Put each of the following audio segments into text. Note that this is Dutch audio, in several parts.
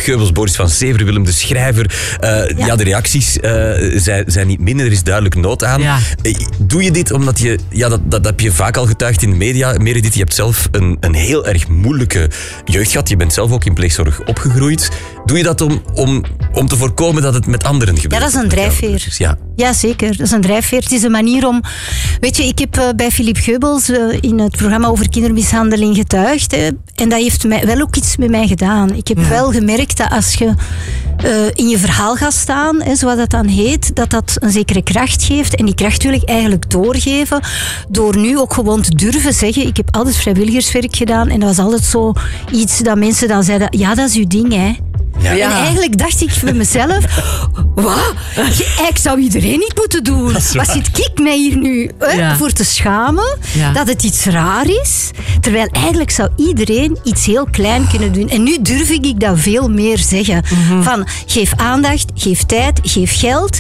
Geubels, Boris van Severen, Willem de Schrijver. De reacties zijn niet minder. Er is duidelijk nood aan. Ja. Doe je dit omdat je... Ja, dat heb je vaak al getuigd in de media. Meredith, je hebt zelf een heel erg moeilijke jeugd gehad. Je bent zelf ook in pleegzorg opgegroeid. Doe je dat om te voorkomen dat het met anderen gebeurt? Ja, dat is een drijfveer. Ja, zeker. Dat is een drijfveer. Het is een manier om... Weet je, ik heb bij Philippe Geubels in het programma over kindermishandeling getuigd. En dat heeft wel ook iets met mij gedaan. Ik heb wel gemerkt dat als je in je verhaal gaat staan, zoals dat dan heet, dat een zekere kracht geeft. En die kracht wil ik eigenlijk doorgeven door nu ook gewoon te durven zeggen. Ik heb altijd vrijwilligerswerk gedaan en dat was altijd zo iets dat mensen dan zeiden, ja, dat is uw ding, hè. Ja. En eigenlijk dacht ik bij mezelf, wat? Ik zou iedereen niet moeten doen. Wat zit ik mij hier nu voor te schamen? Ja. Dat het iets raar is. Terwijl eigenlijk zou iedereen iets heel klein kunnen doen. En nu durf ik dat veel meer zeggen. Mm-hmm. Van, geef aandacht, geef tijd, geef geld.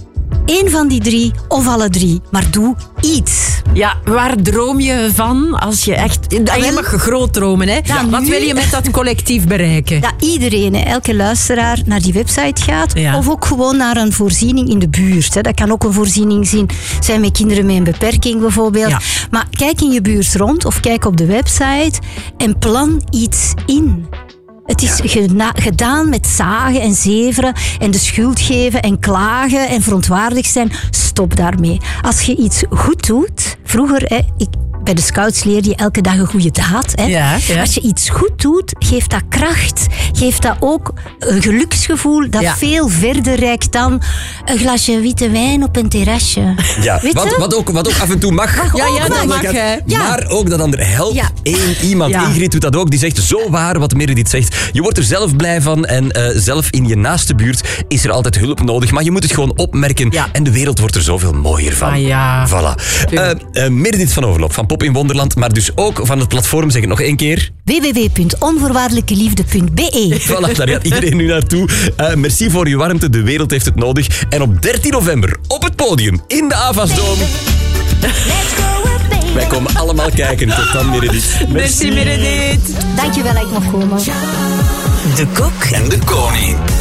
Eén van die 3 of alle 3, maar doe iets. Ja, waar droom je van als je echt... Je mag groot dromen, hè? Ja, wat wil je met dat collectief bereiken? Dat iedereen, elke luisteraar, naar die website gaat. Ja. Of ook gewoon naar een voorziening in de buurt. Hè. Dat kan ook een voorziening zijn met kinderen met een beperking bijvoorbeeld. Ja. Maar kijk in je buurt rond of kijk op de website en plan iets in. Het is gedaan met zagen en zeveren en de schuld geven en klagen en verontwaardigd zijn. Stop daarmee. Als je iets goed doet... Vroeger, bij de scouts leer je elke dag een goede daad. Hè? Ja. Als je iets goed doet, geeft dat kracht. Geeft dat ook een geluksgevoel dat veel verder reikt dan een glasje witte wijn op een terrasje. Ja, wat ook af en toe mag. Dat mag. Maar ook dat ander helpt. Één iemand. Ja. Ingrid doet dat ook. Die zegt zo waar wat Meredith zegt. Je wordt er zelf blij van. En zelf in je naaste buurt is er altijd hulp nodig. Maar je moet het gewoon opmerken. Ja. En de wereld wordt er zoveel mooier van. Voilà. Meredith van Overloop van Pop in Wonderland, maar dus ook van het platform, zeg het nog één keer. www.onvoorwaardelijkeliefde.be. Voilà, daar gaat iedereen nu naartoe. Merci voor je warmte, de wereld heeft het nodig. En op 13 november op het podium in de Avasdome. Wij komen allemaal kijken. Tot dan, Meredith. Merci, Meredith. Dankjewel dat ik mag komen. De Kok en de Koning.